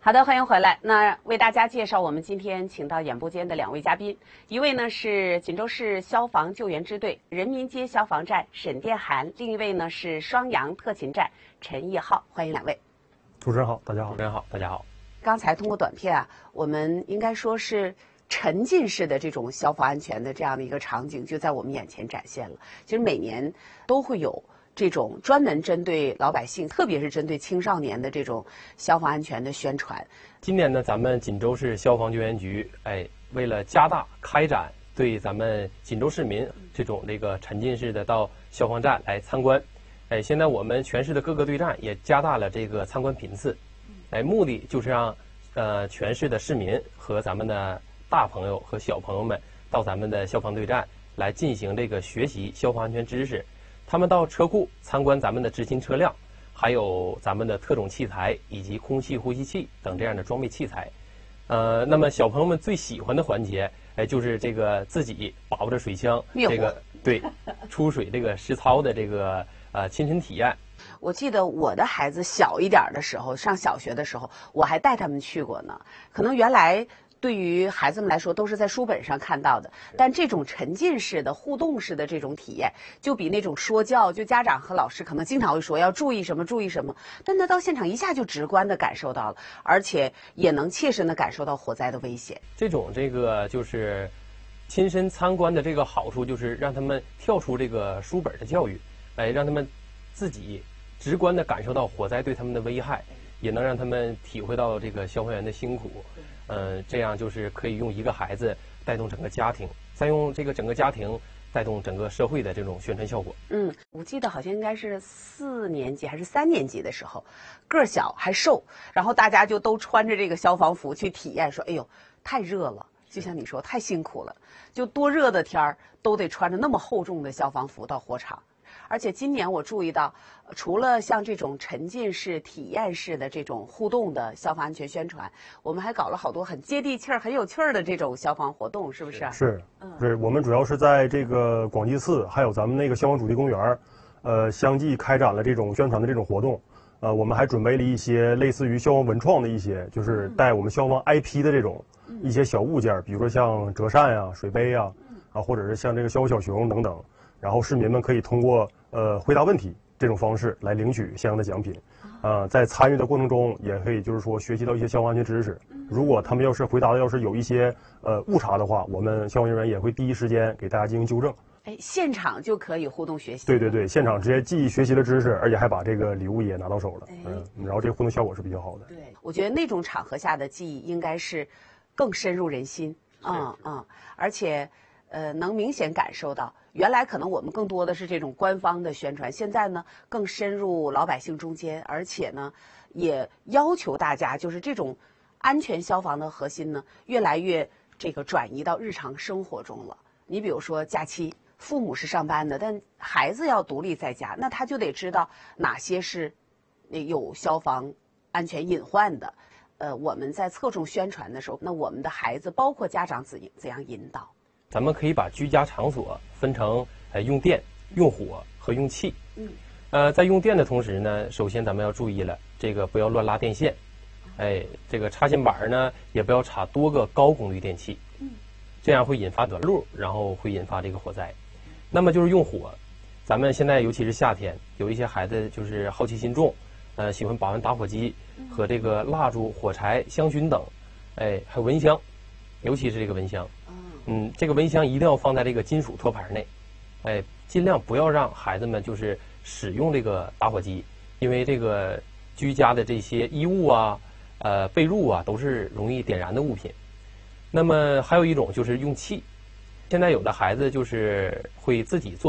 好的，欢迎回来。那为大家介绍我们今天请到演播间的2位嘉宾，一位呢是锦州市消防救援支队人民街消防站沈殿涵，另一位呢是双阳特勤站陈义浩。欢迎2位。 主持人好，大家好。 主持人好，大家好。 刚才通过短片啊，我们应该说是沉浸式的这种消防安全的这样的一个场景就在我们眼前展现了。其实每年都会有这种专门针对老百姓，特别是针对青少年的这种消防安全的宣传。 今年呢，咱们锦州市消防救援局，为了加大开展对咱们锦州市民这个沉浸式的到消防站来参观，现在我们全市的各个队站也加大了这个参观频次，目的就是让全市的市民和咱们的大朋友和小朋友们到咱们的消防队站来进行这个学习消防安全知识。他们到车库参观咱们的执勤车辆，还有咱们的特种器材以及空气呼吸器等这样的装备器材。那么小朋友们最喜欢的环节，就是这个自己把握着水枪，这个对出水这个实操的这个亲身体验。 我记得我的孩子小一点的时候，上小学的时候，我还带他们去过呢。可能原来对于孩子们来说都是在书本上看到的，但这种沉浸式的互动式的这种体验，就比那种说教，就家长和老师可能经常会说要注意什么注意什么，但他到现场一下就直观的感受到了，而且也能切身的感受到火灾的危险。 这个就是亲身参观的这个好处，就是让他们跳出这个书本的教育，让他们自己直观的感受到火灾对他们的危害，也能让他们体会到这个消防员的辛苦。这样就是可以用一个孩子带动整个家庭，再用这个整个家庭带动整个社会的这种宣传效果。 我记得好像应该是4年级还是3年级的时候，个儿小还瘦，然后大家就都穿着这个消防服去体验，说哎呦太热了，就像你说太辛苦了，就多热的天儿都得穿着那么厚重的消防服到火场。而且今年我注意到，除了像这种沉浸式、体验式的这种互动的消防安全宣传，我们还搞了好多很接地气儿、很有趣儿的这种消防活动，是不是？ 是，对，我们主要是在这个广济寺，还有咱们那个消防主题公园，相继开展了这种宣传的这种活动。我们还准备了一些类似于消防文创的一些，就是带我们消防 IP 的这种一些小物件，比如说像折扇呀、水杯呀，或者是像这个消防小熊等等。然后市民们可以通过回答问题这种方式来领取相应的奖品，在参与的过程中也可以就是说学习到一些消防安全知识。如果他们要是回答的有一些误差的话，我们消防人员也会第一时间给大家进行纠正。 现场就可以互动学习。 对，现场直接既学习了知识，而且还把这个礼物也拿到手了。然后这个互动效果是比较好的。 对，我觉得那种场合下的记忆应该是更深入人心。而且能明显感受到，原来可能我们更多的是这种官方的宣传，现在呢更深入老百姓中间，而且呢也要求大家就是这种安全消防的核心呢越来越这个转移到日常生活中了。你比如说假期，父母是上班的，但孩子要独立在家，那他就得知道哪些是有消防安全隐患的。我们在侧重宣传的时候，那我们的孩子包括家长怎样引导？ 咱们可以把居家场所分成用电、用火和用气。在用电的同时呢，首先咱们要注意了，这个不要乱拉电线，这个插线板呢也不要插多个高功率电器，这样会引发短路，然后会引发这个火灾。那么就是用火，咱们现在尤其是夏天，有一些孩子就是好奇心重，喜欢把玩打火机和这个蜡烛、火柴、香薰等，还有蚊香，尤其是这个蚊香。这个蚊香一定要放在这个金属托盘内，尽量不要让孩子们就是使用这个打火机，因为这个居家的这些衣物啊、被褥啊都是容易点燃的物品。那么还有一种就是用气，现在有的孩子就是会自己做